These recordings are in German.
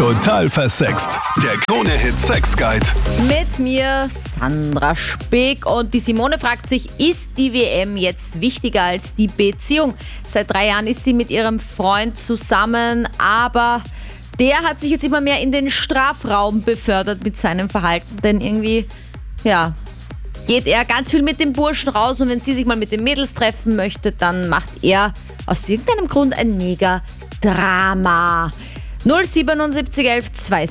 Total versext. Der Krone-Hit Sex Guide. Mit mir Sandra Speck und die Simone fragt sich, ist die WM jetzt wichtiger als die Beziehung? Seit 3 Jahren ist sie mit ihrem Freund zusammen, aber der hat sich jetzt immer mehr in den Strafraum befördert mit seinem Verhalten, denn irgendwie, geht er ganz viel mit den Burschen raus und wenn sie sich mal mit den Mädels treffen möchte, dann macht er aus irgendeinem Grund ein mega Drama. 077 11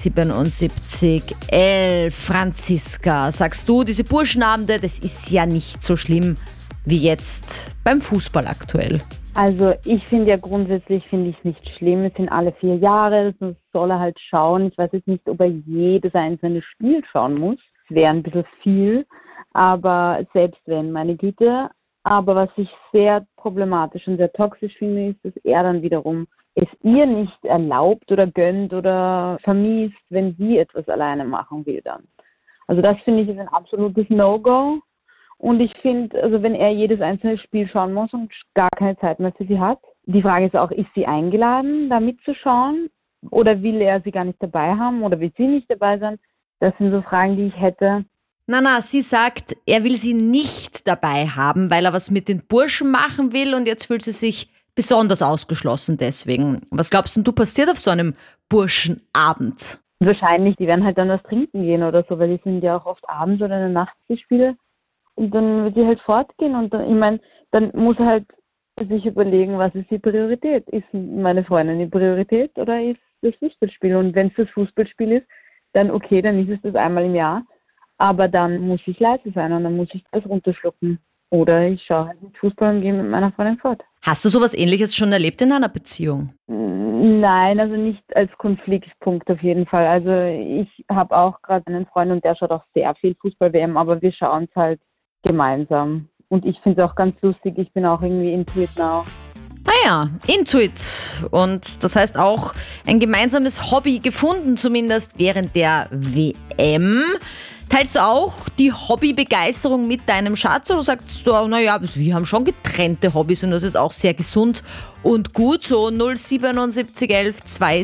277 11. Franziska, sagst du, diese Burschenabende, das ist ja nicht so schlimm wie jetzt beim Fußball aktuell. Also ich finde ja grundsätzlich es nicht schlimm. Es sind alle 4 Jahre, das soll er halt schauen. Ich weiß jetzt nicht, ob er jedes einzelne Spiel schauen muss. Es wäre ein bisschen viel, aber selbst wenn, meine Güte. Aber was ich sehr problematisch und sehr toxisch finde, ist, dass er dann wiederum es ihr nicht erlaubt oder gönnt oder vermisst, wenn sie etwas alleine machen will dann. Also das finde ich ist ein absolutes No-Go. Und ich finde, also wenn er jedes einzelne Spiel schauen muss und gar keine Zeit mehr für sie hat, die Frage ist auch, ist sie eingeladen, da mitzuschauen? Oder will er sie gar nicht dabei haben oder will sie nicht dabei sein? Das sind so Fragen, die ich hätte. Na, sie sagt, er will sie nicht dabei haben, weil er was mit den Burschen machen will und jetzt fühlt sie sich besonders ausgeschlossen deswegen. Was glaubst du, passiert auf so einem Burschenabend? Wahrscheinlich, die werden halt dann was trinken gehen oder so, weil die sind ja auch oft abends oder in der Nacht die Spiele. Und dann wird die halt fortgehen und dann, dann muss er halt sich überlegen, was ist die Priorität? Ist meine Freundin die Priorität oder ist das Fußballspiel? Und wenn es das Fußballspiel ist, dann okay, dann ist es das einmal im Jahr. Aber dann muss ich leise sein und dann muss ich das runterschlucken. Oder ich schaue halt mit Fußball und gehe mit meiner Freundin fort. Hast du sowas Ähnliches schon erlebt in einer Beziehung? Nein, also nicht als Konfliktpunkt auf jeden Fall. Also ich habe auch gerade einen Freund und der schaut auch sehr viel Fußball-WM, aber wir schauen es halt gemeinsam. Und ich finde es auch ganz lustig, ich bin auch irgendwie into it now. Into it. Und das heißt auch ein gemeinsames Hobby gefunden, zumindest während der WM. Teilst du auch die Hobbybegeisterung mit deinem Schatz oder sagst du, wir haben schon getrennte Hobbys und das ist auch sehr gesund und gut so? 077 11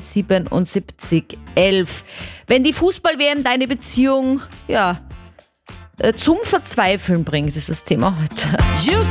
277 11. Wenn die Fußball-WM deine Beziehung zum Verzweifeln bringt, ist das Thema heute.